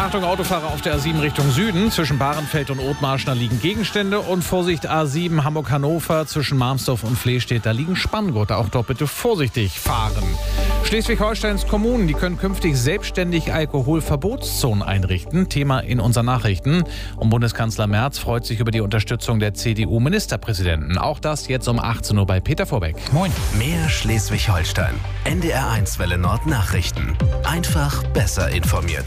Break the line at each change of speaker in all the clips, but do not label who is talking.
Achtung, Autofahrer auf der A7 Richtung Süden. Zwischen Bahrenfeld und Othmarschner liegen Gegenstände. Und Vorsicht, A7 Hamburg-Hannover zwischen Marmsdorf und Flehstedt. Da liegen Spanngurte. Auch dort bitte vorsichtig fahren. Schleswig-Holsteins Kommunen, die können künftig selbstständig Alkoholverbotszonen einrichten. Thema in unseren Nachrichten. Und Bundeskanzler Merz freut sich über die Unterstützung der CDU-Ministerpräsidenten. Auch das jetzt um 18 Uhr bei Peter Vorbeck.
Moin. Mehr Schleswig-Holstein. NDR1 Welle Nord Nachrichten. Einfach besser informiert.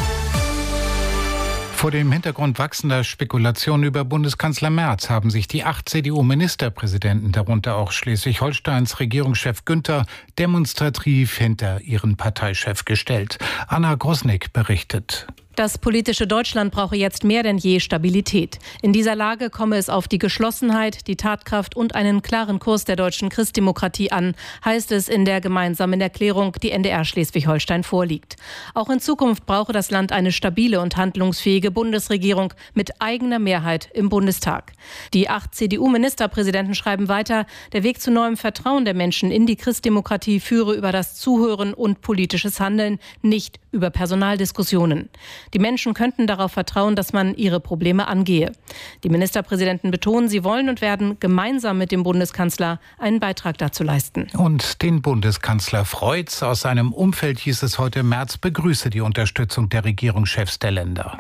Vor dem Hintergrund wachsender Spekulationen über Bundeskanzler Merz haben sich die 8 CDU-Ministerpräsidenten, darunter auch Schleswig-Holsteins Regierungschef Günther, demonstrativ hinter ihren Parteichef gestellt. Anna Grosnick berichtet.
Das politische Deutschland brauche jetzt mehr denn je Stabilität. In dieser Lage komme es auf die Geschlossenheit, die Tatkraft und einen klaren Kurs der deutschen Christdemokratie an, heißt es in der gemeinsamen Erklärung, die NDR Schleswig-Holstein vorliegt. Auch in Zukunft brauche das Land eine stabile und handlungsfähige Bundesregierung mit eigener Mehrheit im Bundestag. Die 8 CDU-Ministerpräsidenten schreiben weiter, der Weg zu neuem Vertrauen der Menschen in die Christdemokratie führe über das Zuhören und politisches Handeln, nicht über Personaldiskussionen. Die Menschen könnten darauf vertrauen, dass man ihre Probleme angehe. Die Ministerpräsidenten betonen, sie wollen und werden gemeinsam mit dem Bundeskanzler einen Beitrag dazu leisten.
Und den Bundeskanzler freut's. Aus seinem Umfeld hieß es heute, Merz begrüße die Unterstützung der Regierungschefs der Länder.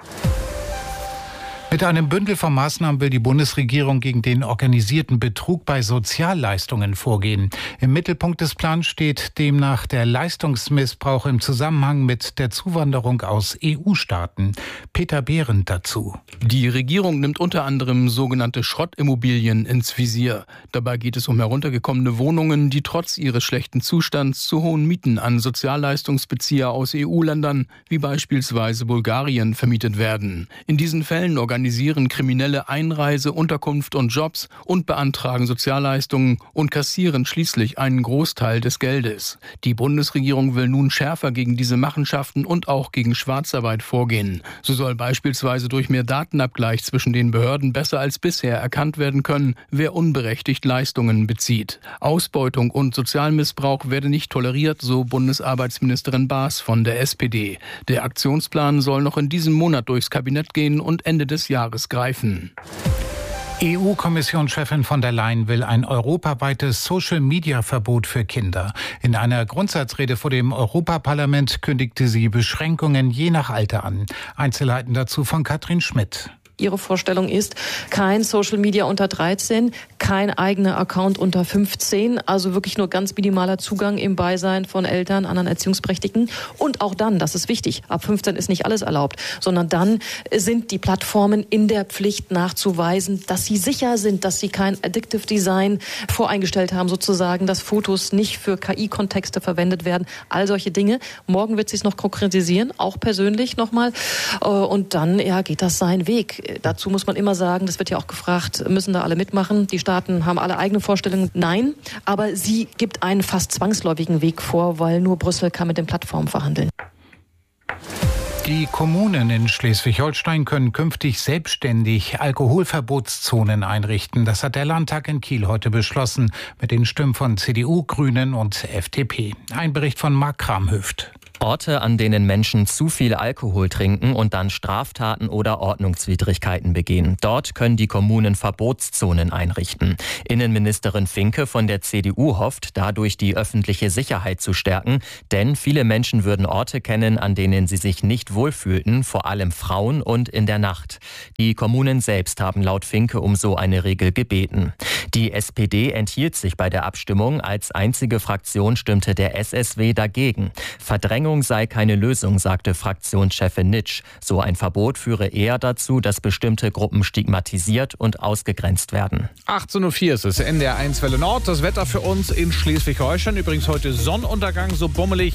Mit einem Bündel von Maßnahmen will die Bundesregierung gegen den organisierten Betrug bei Sozialleistungen vorgehen. Im Mittelpunkt des Plans steht demnach der Leistungsmissbrauch im Zusammenhang mit der Zuwanderung aus EU-Staaten. Peter Behrendt dazu.
Die Regierung nimmt unter anderem sogenannte Schrottimmobilien ins Visier. Dabei geht es um heruntergekommene Wohnungen, die trotz ihres schlechten Zustands zu hohen Mieten an Sozialleistungsbezieher aus EU-Ländern, wie beispielsweise Bulgarien, vermietet werden. In diesen Fällen organisieren Kriminelle Einreise, Unterkunft und Jobs und beantragen Sozialleistungen und kassieren schließlich einen Großteil des Geldes. Die Bundesregierung will nun schärfer gegen diese Machenschaften und auch gegen Schwarzarbeit vorgehen. So soll beispielsweise durch mehr Datenabgleich zwischen den Behörden besser als bisher erkannt werden können, wer unberechtigt Leistungen bezieht. Ausbeutung und Sozialmissbrauch werde nicht toleriert, so Bundesarbeitsministerin Baas von der SPD. Der Aktionsplan soll noch in diesem Monat durchs Kabinett gehen und Ende des Jahres greifen.
EU-Kommissionschefin von der Leyen will ein europaweites Social-Media-Verbot für Kinder. In einer Grundsatzrede vor dem Europaparlament kündigte sie Beschränkungen je nach Alter an. Einzelheiten dazu von Katrin Schmidt.
Ihre Vorstellung ist, kein Social Media unter 13, kein eigener Account unter 15, also wirklich nur ganz minimaler Zugang im Beisein von Eltern, anderen Erziehungsberechtigten. Und auch dann, das ist wichtig, ab 15 ist nicht alles erlaubt, sondern dann sind die Plattformen in der Pflicht nachzuweisen, dass sie sicher sind, dass sie kein Addictive Design voreingestellt haben, sozusagen, dass Fotos nicht für KI-Kontexte verwendet werden, all solche Dinge. Morgen wird sie es noch konkretisieren, auch persönlich nochmal. Und dann geht das seinen Weg. Dazu muss man immer sagen, das wird ja auch gefragt, müssen da alle mitmachen? Die Staaten haben alle eigene Vorstellungen. Nein, aber sie gibt einen fast zwangsläufigen Weg vor, weil nur Brüssel kann mit den Plattformen verhandeln.
Die Kommunen in Schleswig-Holstein können künftig selbstständig Alkoholverbotszonen einrichten. Das hat der Landtag in Kiel heute beschlossen, mit den Stimmen von CDU, Grünen und FDP. Ein Bericht von Marc Kramhöft.
Orte, an denen Menschen zu viel Alkohol trinken und dann Straftaten oder Ordnungswidrigkeiten begehen. Dort können die Kommunen Verbotszonen einrichten. Innenministerin Finke von der CDU hofft, dadurch die öffentliche Sicherheit zu stärken. Denn viele Menschen würden Orte kennen, an denen sie sich nicht wohlfühlten, vor allem Frauen und in der Nacht. Die Kommunen selbst haben laut Finke um so eine Regel gebeten. Die SPD enthielt sich bei der Abstimmung. Als einzige Fraktion stimmte der SSW dagegen. Verdrängung sei keine Lösung, sagte Fraktionschefin Nitsch. So ein Verbot führe eher dazu, dass bestimmte Gruppen stigmatisiert und ausgegrenzt werden.
18.04 Uhr ist es, NDR1 Welle Nord. Das Wetter für uns in Schleswig-Holstein. Übrigens heute Sonnenuntergang, so bummelig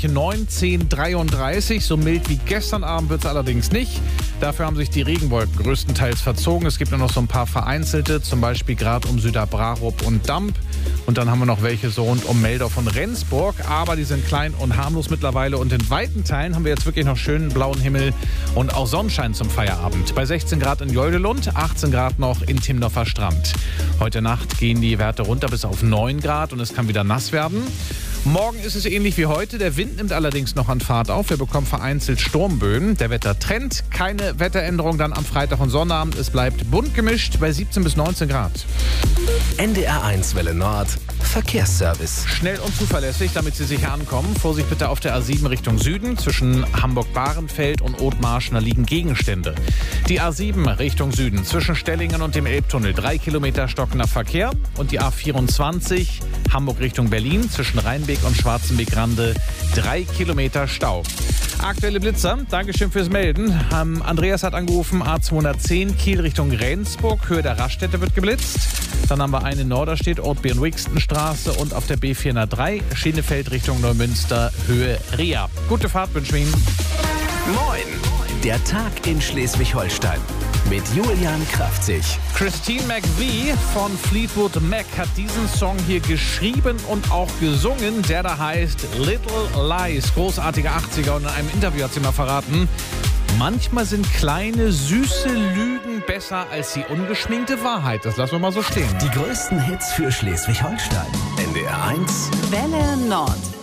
19:33. So mild wie gestern Abend wird es allerdings nicht. Dafür haben sich die Regenwolken größtenteils verzogen. Es gibt nur noch so ein paar vereinzelte, zum Beispiel gerade um Süderbrarup und Damp. Und dann haben wir noch welche so rund um Meldorf und Rendsburg. Aber die sind klein und harmlos mittlerweile. Und in weiten Teilen haben wir jetzt wirklich noch schönen blauen Himmel und auch Sonnenschein zum Feierabend. Bei 16 Grad in Joldelund, 18 Grad noch in Timdorfer Strand. Heute Nacht gehen die Werte runter bis auf 9 Grad und es kann wieder nass werden. Morgen ist es ähnlich wie heute. Der Wind nimmt allerdings noch an Fahrt auf. Wir bekommen vereinzelt Sturmböen. Der Wettertrend, keine Wetteränderung dann am Freitag und Sonnabend. Es bleibt bunt gemischt bei 17 bis 19 Grad.
NDR1 Welle Nord. Verkehrsservice.
Schnell und zuverlässig, damit Sie sicher ankommen. Vorsicht bitte auf der A7 Richtung Süden. Zwischen Hamburg-Bahrenfeld und Othmarschen liegen Gegenstände. Die A7 Richtung Süden zwischen Stellingen und dem Elbtunnel 3 Kilometer stockender Verkehr. Und die A24 Hamburg Richtung Berlin zwischen Rheinbeck und Schwarzenbeck-Rande 3 Kilometer Stau. Aktuelle Blitzer, Dankeschön fürs Melden. Andreas hat angerufen, A210 Kiel Richtung Rendsburg, Höhe der Raststätte wird geblitzt. Dann haben wir einen in Norderstedt, Ort Birn-Wixten-Straße und auf der B403 Schienefeld Richtung Neumünster, Höhe Ria. Gute Fahrt wünschen wir Ihnen.
Moin, der Tag in Schleswig-Holstein mit Julian Kraftzig.
Christine McVie von Fleetwood Mac hat diesen Song hier geschrieben und auch gesungen, der da heißt Little Lies. Großartige 80er, und in einem Interview hat sie mal verraten, manchmal sind kleine, süße Lügen besser als die ungeschminkte Wahrheit. Das lassen wir mal so stehen.
Die größten Hits für Schleswig-Holstein. NDR1
Welle Nord.